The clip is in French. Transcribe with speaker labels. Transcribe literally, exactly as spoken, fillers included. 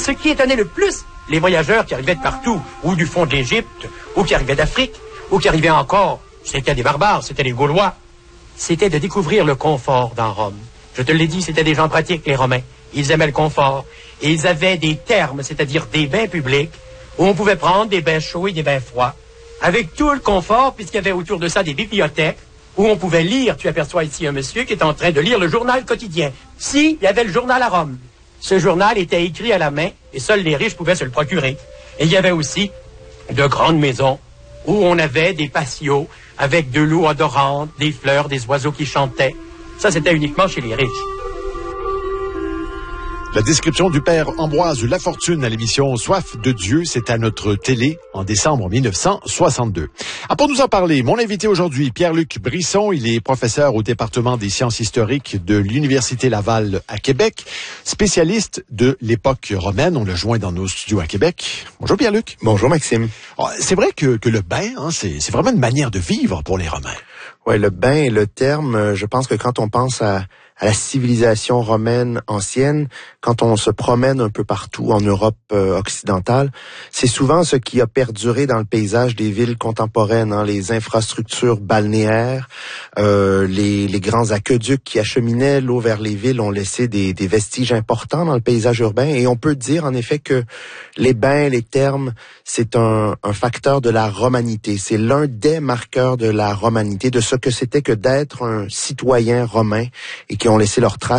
Speaker 1: ce qui étonnait le plus les voyageurs qui arrivaient de partout, ou du fond de l'Égypte, ou qui arrivaient d'Afrique, ou qui arrivaient encore, c'était des barbares, c'était les Gaulois, c'était de découvrir le confort dans Rome. Je te l'ai dit, c'était des gens pratiques, les Romains. Ils aimaient le confort. Et ils avaient des thermes, c'est-à-dire des bains publics, où on pouvait prendre des bains chauds et des bains froids, avec tout le confort, puisqu'il y avait autour de ça des bibliothèques, où on pouvait lire. Tu aperçois ici un monsieur qui est en train de lire le journal quotidien. Si, il y avait le journal à Rome. Ce journal était écrit à la main, et seuls les riches pouvaient se le procurer. Et il y avait aussi de grandes maisons, où on avait des patios, avec de l'eau odorante, des fleurs, des oiseaux qui chantaient. Ça, c'était uniquement chez les riches.
Speaker 2: La description du père Ambroise Lafortune à l'émission Soif de Dieu, c'est à notre télé en décembre mille neuf cent soixante-deux. Ah, pour nous en parler, mon invité aujourd'hui, Pierre-Luc Brisson, il est professeur au département des sciences historiques de l'Université Laval à Québec, spécialiste de l'époque romaine. On l'a joint dans nos studios à Québec. Bonjour Pierre-Luc.
Speaker 3: Bonjour Maxime.
Speaker 2: Oh, c'est vrai que, que le bain, hein, c'est, c'est vraiment une manière de vivre pour les Romains.
Speaker 3: Ouais, le bain est le terme. Je pense que quand on pense à à la civilisation romaine ancienne, quand on se promène un peu partout en Europe euh, occidentale, c'est souvent ce qui a perduré dans le paysage des villes contemporaines, hein, les infrastructures balnéaires, euh, les, les grands aqueducs qui acheminaient l'eau vers les villes ont laissé des, des vestiges importants dans le paysage urbain, et on peut dire en effet que les bains, les thermes, c'est un, un facteur de la romanité, c'est l'un des marqueurs de la romanité, de ce que c'était que d'être un citoyen romain et qui ont laissé leur trace